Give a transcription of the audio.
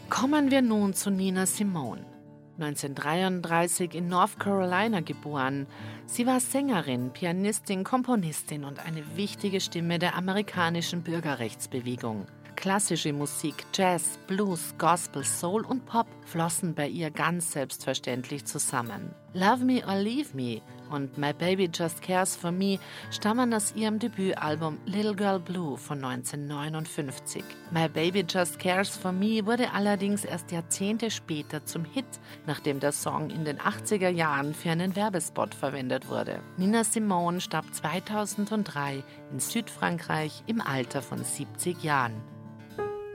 Kommen wir nun zu Nina Simone. 1933 in North Carolina geboren. Sie war Sängerin, Pianistin, Komponistin und eine wichtige Stimme der amerikanischen Bürgerrechtsbewegung. Klassische Musik, Jazz, Blues, Gospel, Soul und Pop flossen bei ihr ganz selbstverständlich zusammen. Love Me or Leave Me und My Baby Just Cares for Me stammen aus ihrem Debütalbum Little Girl Blue von 1959. My Baby Just Cares for Me wurde allerdings erst Jahrzehnte später zum Hit, nachdem der Song in den 80er Jahren für einen Werbespot verwendet wurde. Nina Simone starb 2003 in Südfrankreich im Alter von 70 Jahren.